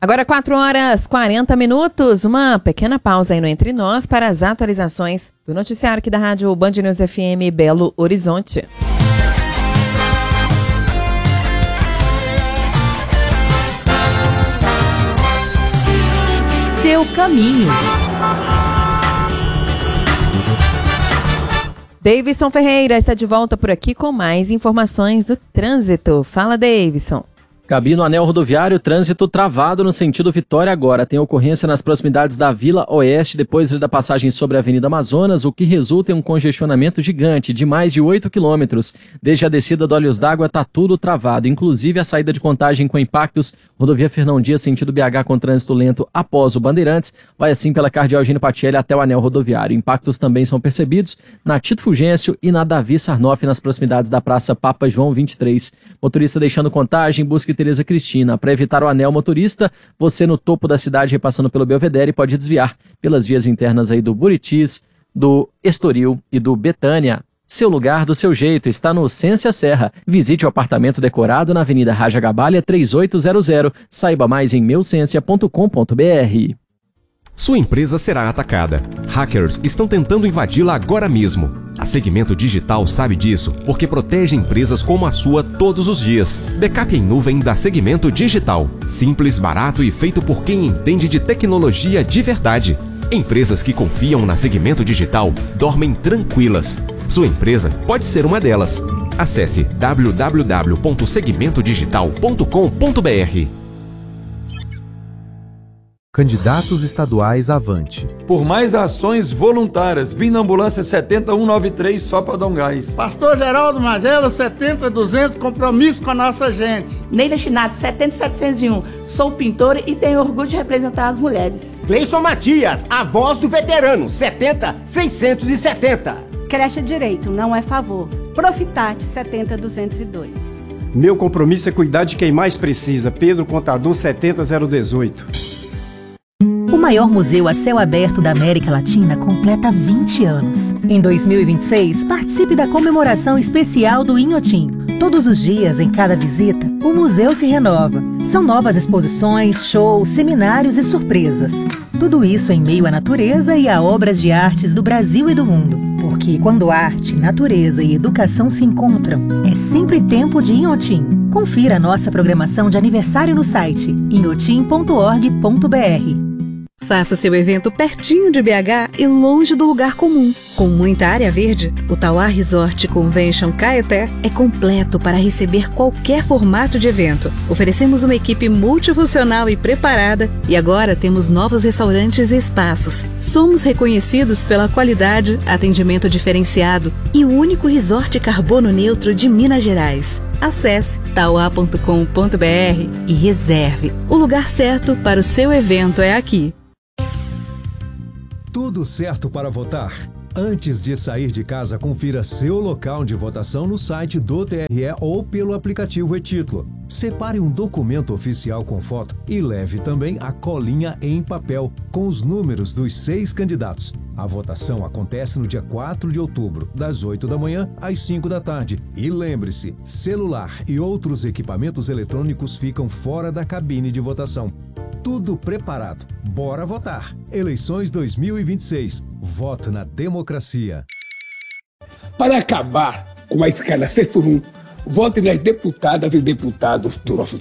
Agora 4h40, uma pequena pausa aí no Entre Nós para as atualizações do noticiário aqui da Rádio Band News FM Belo Horizonte. Seu caminho. Davidson Ferreira está de volta por aqui com mais informações do trânsito. Fala, Davidson. Gabi, no anel rodoviário, trânsito travado no sentido Vitória agora. Tem ocorrência nas proximidades da Vila Oeste, depois da passagem sobre a Avenida Amazonas, o que resulta em um congestionamento gigante de mais de 8 quilômetros. Desde a descida do Olhos d'Água está tudo travado, inclusive a saída de Contagem com impactos. Rodovia Fernão Dias, sentido BH com trânsito lento após o Bandeirantes, vai assim pela Cardeal Eugênio Patielli até o anel rodoviário. Impactos também são percebidos na Tito Fulgêncio e na Davi Sarnoff, nas proximidades da Praça Papa João 23. Motorista deixando Contagem, busque Tereza Cristina. Para evitar o anel motorista, você no topo da cidade, repassando pelo Belvedere, pode desviar pelas vias internas aí do Buritis, do Estoril e do Betânia. Seu lugar do seu jeito está no Cência Serra. Visite o apartamento decorado na Avenida Raja Gabalha 3800. Saiba mais em meucencia.com.br. Sua empresa será atacada. Hackers estão tentando invadi-la agora mesmo. A Segmento Digital sabe disso porque protege empresas como a sua todos os dias. Backup em nuvem da Segmento Digital. Simples, barato e feito por quem entende de tecnologia de verdade. Empresas que confiam na Segmento Digital dormem tranquilas. Sua empresa pode ser uma delas. Acesse www.segmentodigital.com.br. Candidatos estaduais avante. Por mais ações voluntárias, Binambulância 70193, só para dar um gás. Pastor Geraldo Magela 70200, compromisso com a nossa gente. Neila Chinati 70701, sou pintora e tenho orgulho de representar as mulheres. Cleison Matias, a voz do veterano, 70670. Creche Direito, não é favor. Profitate 70202. Meu compromisso é cuidar de quem mais precisa. Pedro Contador 70018. O maior museu a céu aberto da América Latina completa 20 anos. Em 2026, participe da comemoração especial do Inhotim. Todos os dias, em cada visita, o museu se renova. São novas exposições, shows, seminários e surpresas. Tudo isso em meio à natureza e a obras de artes do Brasil e do mundo. Porque quando arte, natureza e educação se encontram, é sempre tempo de Inhotim. Confira a nossa programação de aniversário no site inhotim.org.br. Faça seu evento pertinho de BH e longe do lugar comum. Com muita área verde, o Tauá Resort Convention Caeté é completo para receber qualquer formato de evento. Oferecemos uma equipe multifuncional e preparada e agora temos novos restaurantes e espaços. Somos reconhecidos pela qualidade, atendimento diferenciado e o único resort carbono neutro de Minas Gerais. Acesse tauá.com.br e reserve. O lugar certo para o seu evento é aqui. Tudo certo para votar? Antes de sair de casa, confira seu local de votação no site do TRE ou pelo aplicativo e-Título. Separe um documento oficial com foto e leve também a colinha em papel com os números dos 6 candidatos. A votação acontece no dia 4 de outubro, das 8 da manhã às 5 da tarde. E lembre-se, celular e outros equipamentos eletrônicos ficam fora da cabine de votação. Tudo preparado. Bora votar. Eleições 2026. Voto na democracia. Para acabar com a escala 6x1, vote nas deputadas e deputados do nosso